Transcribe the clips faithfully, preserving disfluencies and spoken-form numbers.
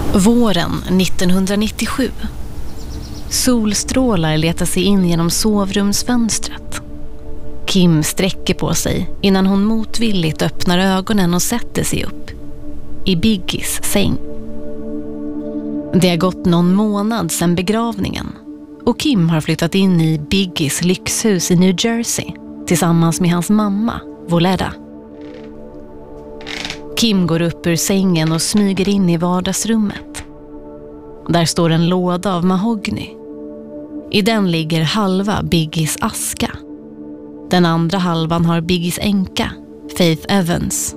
Våren nittonhundranittiosju. Solstrålar letar sig in genom sovrumsfönstret. Kim sträcker på sig innan hon motvilligt öppnar ögonen och sätter sig upp. I Biggies säng. Det har gått någon månad sedan begravningen och Kim har flyttat in i Biggies lyxhus i New Jersey tillsammans med hans mamma, Voleda. Kim går upp ur sängen och smyger in i vardagsrummet. Där står en låda av mahogny. I den ligger halva Biggies aska. Den andra halvan har Biggies änka, Faith Evans.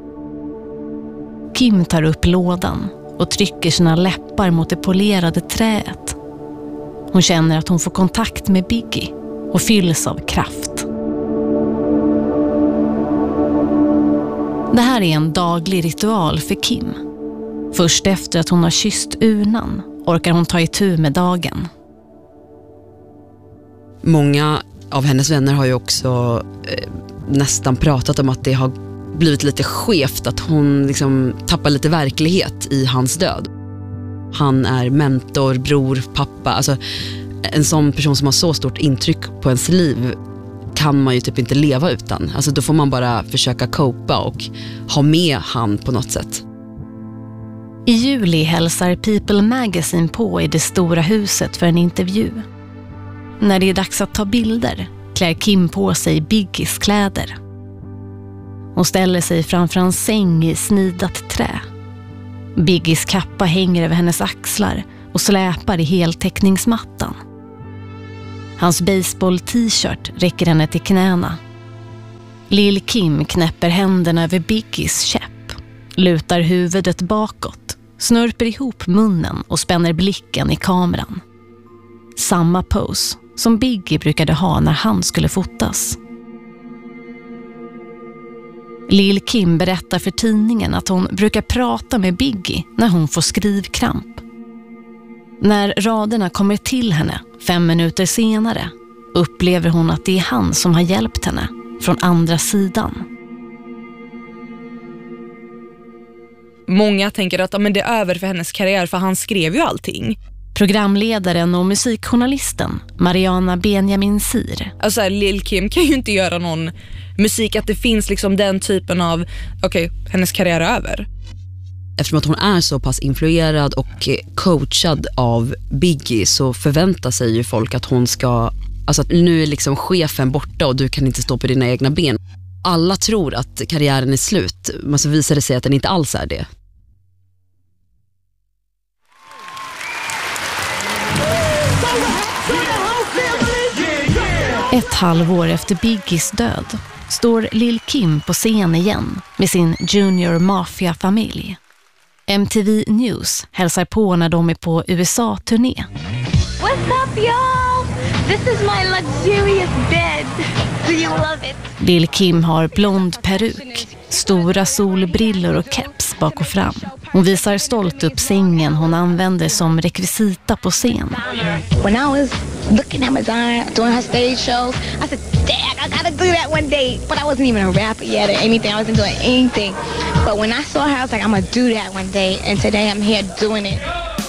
Kim tar upp lådan och trycker sina läppar mot det polerade träet. Hon känner att hon får kontakt med Biggie och fylls av kraft. Det här är en daglig ritual för Kim. Först efter att hon har kysst urnan orkar hon ta itu med dagen. Många av hennes vänner har ju också eh, nästan pratat om att det har blivit lite skevt, att hon liksom tappar lite verklighet i hans död. Han är mentor, bror, pappa. Alltså, en sån person som har så stort intryck på ens liv kan man ju typ inte leva utan. Alltså, då får man bara försöka copa och ha med han på något sätt. I juli hälsar People Magazine på i det stora huset för en intervju. När det är dags att ta bilder klär Kim på sig Biggies kläder. Hon ställer sig framför en säng i snidat trä. Biggies kappa hänger över hennes axlar och släpar i heltäckningsmattan. Hans baseball-t-shirt räcker henne till knäna. Lil Kim knäpper händerna över Biggies käpp, lutar huvudet bakåt, snörper ihop munnen och spänner blicken i kameran. Samma pose som Biggie brukade ha när han skulle fotas. Lil Kim berättar för tidningen att hon brukar prata med Biggie när hon får skrivkramp. När raderna kommer till henne fem minuter senare upplever hon att det är han som har hjälpt henne från andra sidan. Många tänker att ja, men det är över för hennes karriär, för han skrev ju allting. Programledaren och musikjournalisten Mariana Benjamin Sir. Alltså Lil Kim kan ju inte göra någon musik, att det finns liksom den typen av okej, okay, hennes karriär är över. Eftersom att hon är så pass influerad och coachad av Biggie så förväntar sig ju folk att hon ska, alltså att nu är liksom chefen borta och du kan inte stå på dina egna ben. Alla tror att karriären är slut, men så visar det sig att den inte alls är det. Ett halvår efter Biggies död står Lil Kim på scen igen med sin Junior Mafia-familj. M T V News hälsar på när de är på U S A-turné. What's up, y'all? This is my luxurious bed. Do you love it? Lil Kim har blond peruk, stora solbrillor och keps bak och fram. Hon visar stolt upp sängen hon använder som rekvisita på scen. When I was looking at Madonna doing her stage shows, I said, "Dad, I gotta do that one day." But I wasn't even a rapper yet or anything. I wasn't doing anything. But when I saw her, I was like, I'm gonna do that one day. And today I'm here doing it.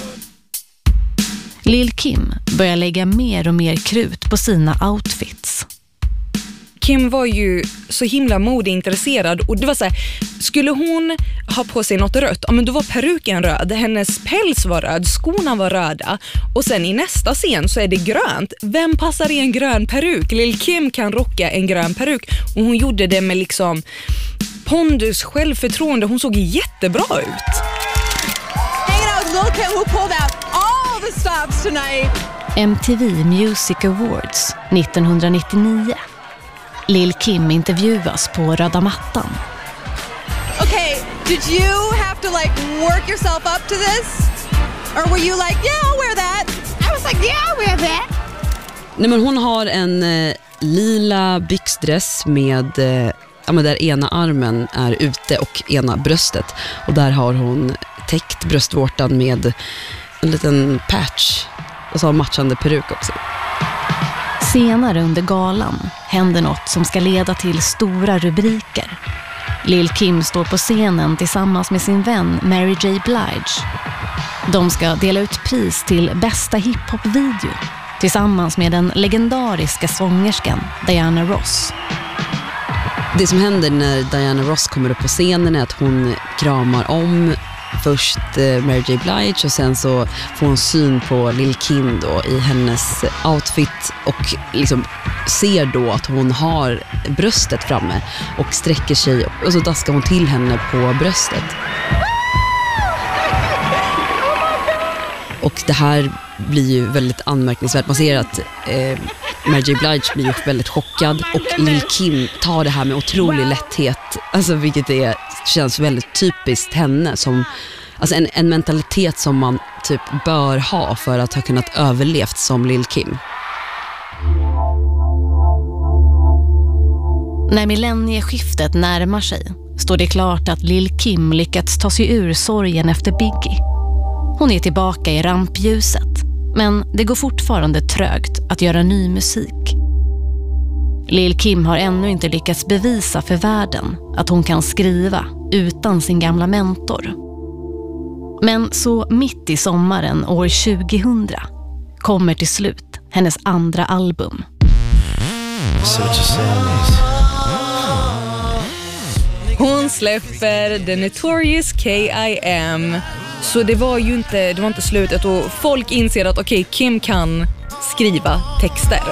Lil Kim börjar lägga mer och mer krut på sina outfits. Kim var ju så himla modeintresserad och det var så här, skulle hon ha på sig något rött, ja men då var peruken röd, hennes päls var röd, skorna var röda och sen i nästa scen så är det grönt. Vem passar i en grön peruk? Lil Kim kan rocka en grön peruk och hon gjorde det med liksom pondus, självförtroende, hon såg jättebra ut. Hanging out with Lil Kim who pulled out all the stops tonight. M T V Music Awards nittonhundranittionio. Lil Kim intervjuas på röda mattan. Okay, did you have to like work yourself up to this? Or were you like, yeah, I'll wear that? I was like, yeah, I'll wear that. Nej, men hon har en eh, lila byxdress med eh, ja, men där ena armen är ute och ena bröstet. Och där har hon täckt bröstvårtan med en liten patch och så har matchande peruk också. Senare under galan händer något som ska leda till stora rubriker. Lil Kim står på scenen tillsammans med sin vän Mary J. Blige. De ska dela ut pris till bästa hiphop-video tillsammans med den legendariska sångerskan Diana Ross. Det som händer när Diana Ross kommer upp på scenen är att hon kramar om först Mary J. Blige och sen så får hon syn på Lil' Kim då i hennes outfit och liksom ser då att hon har bröstet framme och sträcker sig och så daskar hon till henne på bröstet. Och det här blir ju väldigt anmärkningsvärt. Man ser att eh, Mary J. Blige blir ju väldigt chockad och Lil' Kim tar det här med otrolig lätthet, alltså vilket är, känns väldigt typiskt henne, som, alltså en, en mentalitet som man typ bör ha för att ha kunnat överlevt som Lil' Kim. När millennieskiftet närmar sig står det klart att Lil' Kim lyckats ta sig ur sorgen efter Biggie. Hon är tillbaka i rampljuset, men det går fortfarande trögt att göra ny musik. Lil' Kim har ännu inte lyckats bevisa för världen att hon kan skriva utan sin gamla mentor. Men så mitt i sommaren år tjugohundra kommer till slut hennes andra album. Hon släpper The Notorious K I M. Så det var ju inte, det var inte slutet och folk inser att okej, okay, Kim kan skriva texter.